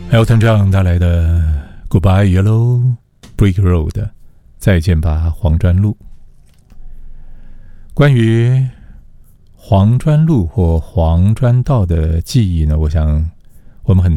Elton John 带来的 Goodbye Yellow Brick Road， 再见吧黄砖路。关于黄砖路或黄砖道的记忆呢，我想我们很